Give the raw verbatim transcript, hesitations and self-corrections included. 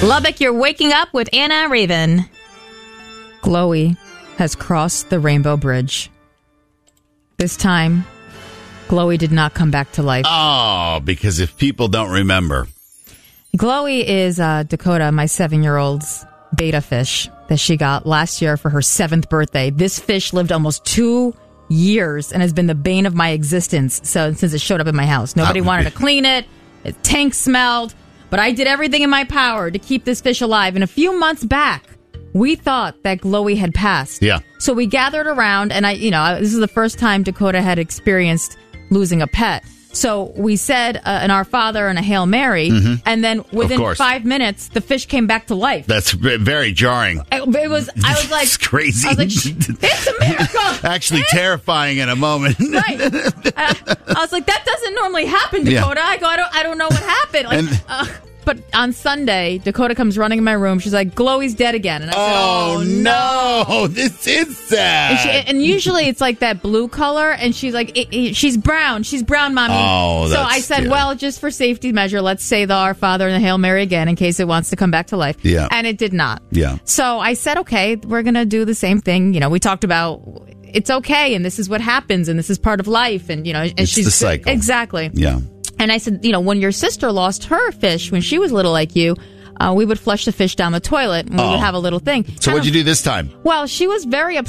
Lubbock, you're waking up with Anna Raven. Chloe has crossed the Rainbow Bridge. This time, Chloe did not come back to life. Oh, because if people don't remember. Chloe is uh, Dakota, my seven-year-old's beta fish that she got last year for her seventh birthday. This fish lived almost two years and has been the bane of my existence so since it showed up in my house. Nobody wanted to clean it. Its tank smelled. But I did everything in my power to keep this fish alive. And a few months back, we thought that Chloe had passed. Yeah. So we gathered around, and I, you know, this is the first time Dakota had experienced losing a pet. So we said uh, an Our Father and a Hail Mary, mm-hmm. and then within five minutes, the fish came back to life. That's very jarring. It, it was. I was like, it's crazy. I was like, it's a miracle. Actually, terrifying in a moment. Right. I, I was like, that doesn't normally happen, Dakota. Yeah. I go, I don't, I don't know what happened. Like, and, uh, but on Sunday, Dakota comes running in my room. She's like, Chloe's dead again. And I said, oh, oh no. no, this is sad. And, she, and usually it's like that blue color, and she's like, it, it, she's brown. She's brown, Mommy. Oh, so I said, yeah. well, just for safety measure, let's say the Our Father and the Hail Mary again in case it wants to come back to life. Yeah. And it did not. Yeah. So I said, okay, we're going to do the same thing. You know, we talked about it's okay, and this is what happens, and this is part of life. And, you know, and it's she's the cycle. Exactly. Yeah. And I said, you know, when your sister lost her fish when she was little like you, uh, we would flush the fish down the toilet and we oh. would have a little thing. So and what'd you do this time? Well, she was very upset.